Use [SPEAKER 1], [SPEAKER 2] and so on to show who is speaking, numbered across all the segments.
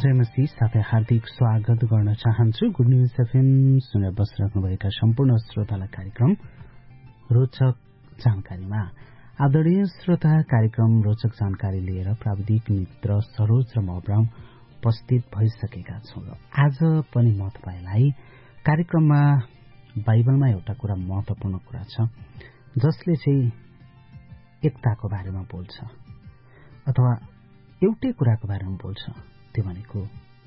[SPEAKER 1] जय मसीह साथै हार्दिक स्वागत गर्न चाहन्छु। गुड न्यूज एफएम सुनेर बसिराख्नुभएका सम्पूर्ण श्रोतालाई कार्यक्रम रोचक जानकारीमा। आदरणीय श्रोता, कार्यक्रम रोचक जानकारी लिएर प्राविधिक मित्र सरोज र म अब्राम उपस्थित भइसकेका छौं। आज पनि म तपाईलाई कार्यक्रममा बाइबलमा एउटा कुरा महत्वपूर्ण कुरा छ जसले चाहिँ एकताको बारेमा बोल्छ अथवा एउटै कुराको बारेमा बोल्छ, त्यो भनेको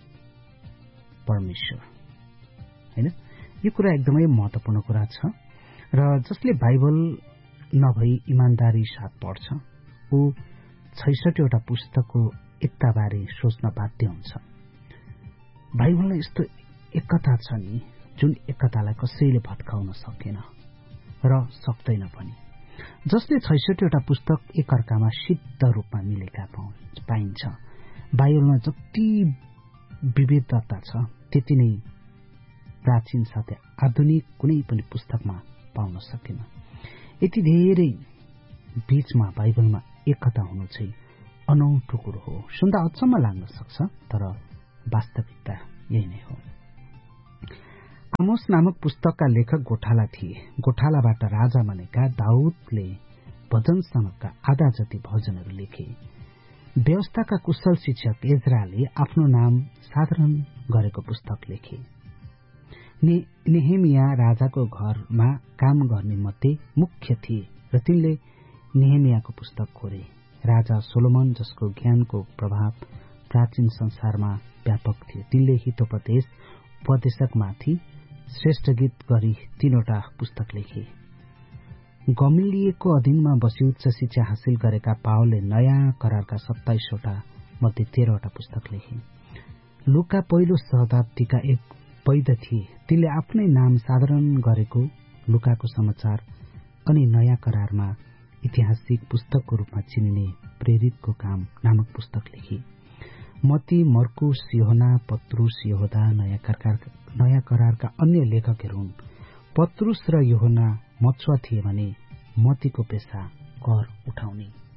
[SPEAKER 1] परमेश्वर हैन। यो कुरा एकदमै महत्वपूर्ण कुरा छ र जसले बाइबल नभई इमानदारी साथ पढ्छ ऊ 66 वटा पुस्तकको एकता बारे सोच्न बाध्य हुन्छ। बाइबलमा यस्तो एकता छ नि जुन एकतालाई कसैले भत्काउन सकेन र सक्दैन पनि। जसले 66 वटा पुस्तक एकअर्कामा सिद्ध रूपमा मिलेका पाइन्छ। बाइबलमा जति विविधता छ त्यति नै प्राचीन साथै आधुनिक कुनै पनि पुस्तकमा पाउन सकिन। यति धेरै बीचमा बाइबलमा एकता हुनु चाहिँ अनौठो कुरो हो। सुन्दा अचम्म लाग्न सक्छ, तर वास्तविकता यही नै हो। आमोस नामक पुस्तकका लेखक गोठाला थिए। गोठालाबाट राजा बनेका दाउदले भजनसँगका आधा जति भजनहरू लेखे। व्यवस्थाका कुशल शिक्षक एजराले आफ्नो नाम साधारण गरेको पुस्तक लेखे। नेहेमिया राजाको घरमा काम गर्ने मध्ये मुख्य थिए र तिनले नेहेमियाको पुस्तक खोरे। राजा सोलोमन, जसको ज्ञानको प्रभाव प्राचीन संसारमा व्यापक थियो, तिनले उपदेशकमाथि श्रेष्ठ गीत गरी 3वटा पुस्तक लेखे। गमलियलको अधीनमा बसी उच्च शिक्षा हासिल गरेका पावलले नयाँ करारका 27वटा मध्ये 13वटा पुस्तक लेखे। लुका पहिलो शताब्दीका एक वैद्य थिए। तिनले आफ्नै नाम साधारण गरेको लुकाको समाचार अनि नयाँ करारमा ऐतिहासिक पुस्तकको रूपमा चिनिने प्रेरितको काम नामक पुस्तक लेखे। मती, मर्कुस, योहना, पत्रुस, यहूदा नयाँ करारका अन्य लेखकहरू हुन्। पत्रुस र योहना मचुवा थिए भने मतीको पेशा कर उठाउने।